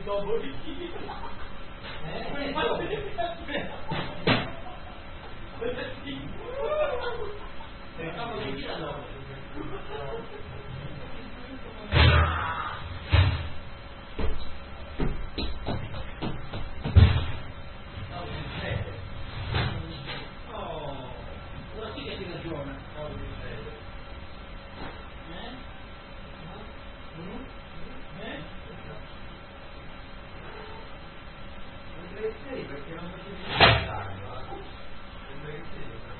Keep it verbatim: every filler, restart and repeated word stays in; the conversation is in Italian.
dopo di chi? Eh? Cosa sì? Per capo di chi la dopo? Perché non facevi pensare, no? Perché